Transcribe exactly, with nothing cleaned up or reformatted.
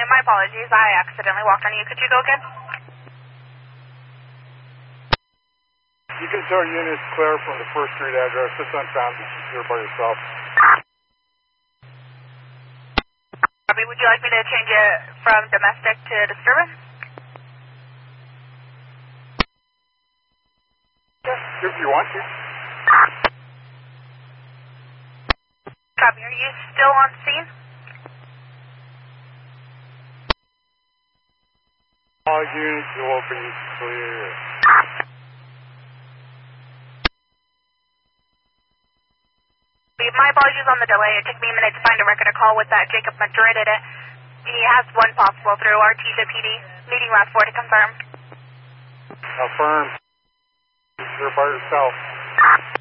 my apologies. I accidentally walked on you. Could you go again? You can tell units clear from the first street address. It's unfound. You're by yourself. Copy. Would you like me to change it from domestic to disturbance? If you want to. Copy. Are you still on scene? All units will be clear. My apologies on the delay. It took me a minute to find a record of call with that Jacob Madrid in it. He has one possible through Artesia P D. Meeting last four to confirm. Affirm. You're by yourself.